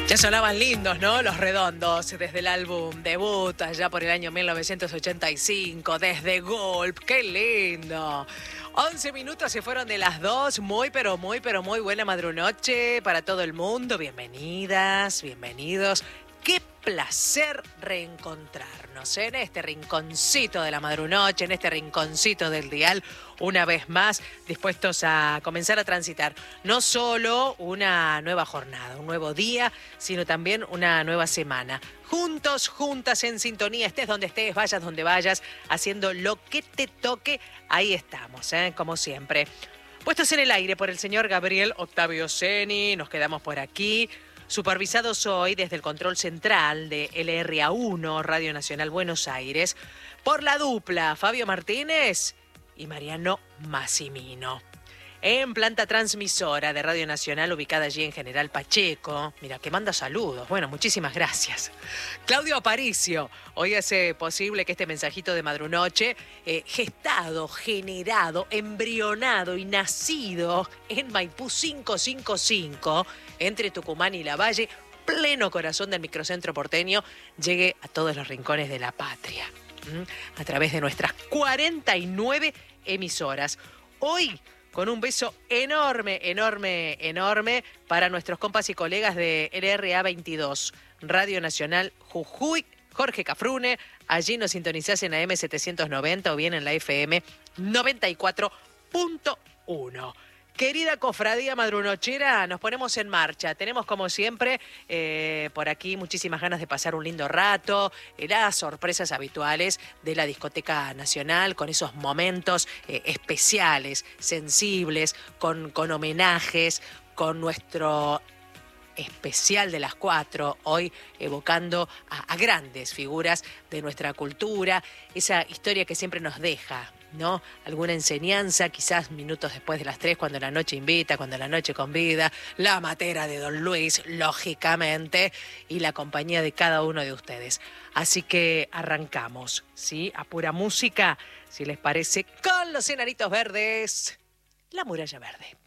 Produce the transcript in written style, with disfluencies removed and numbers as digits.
Ya sonaban lindos, ¿no? Los Redondos, desde el álbum debut, allá por el año 1985, desde Gulp. ¡Qué lindo! 11 minutos se fueron de las 2. Muy, pero muy buena madrunoche para todo el mundo. Bienvenidas, bienvenidos. Qué placer reencontrarnos en este rinconcito de la madrunoche, en este rinconcito del dial, una vez más dispuestos a comenzar a transitar no solo una nueva jornada, un nuevo día, sino también una nueva semana. Juntos, juntas, en sintonía, estés donde estés, vayas donde vayas, haciendo lo que te toque, ahí estamos, como siempre. Puestos en el aire por el señor Gabriel Octavio Ceni, nos quedamos por aquí. Supervisados hoy desde el control central de LRA1, Radio Nacional Buenos Aires, por la dupla Fabio Martínez y Mariano Massimino. En planta transmisora de Radio Nacional, ubicada allí en General Pacheco. Mira, que manda saludos. Bueno, muchísimas gracias. Claudio Aparicio, hoy hace posible que este mensajito de madrunoche, gestado, generado, embrionado y nacido en Maipú 555, entre Tucumán y Lavalle, pleno corazón del microcentro porteño, llegue a todos los rincones de la patria. A través de nuestras 49 emisoras. Hoy, con un beso enorme, enorme, enorme para nuestros compas y colegas de LRA 22, Radio Nacional Jujuy, Jorge Cafrune. Allí nos sintonizás en la M790 o bien en la FM 94.1. Querida cofradía madrunochera, nos ponemos en marcha. Tenemos, como siempre, por aquí muchísimas ganas de pasar un lindo rato, las sorpresas habituales de la Discoteca Nacional, con esos momentos especiales, sensibles, con homenajes, con nuestro especial de las 4, hoy evocando a grandes figuras de nuestra cultura, esa historia que siempre nos deja, ¿no? Alguna enseñanza, quizás minutos después de las 3, cuando la noche invita, cuando la noche convida, la matera de Don Luis, lógicamente, y la compañía de cada uno de ustedes. Así que arrancamos, ¿sí? A pura música, si les parece, con los Enanitos Verdes, La Muralla Verde.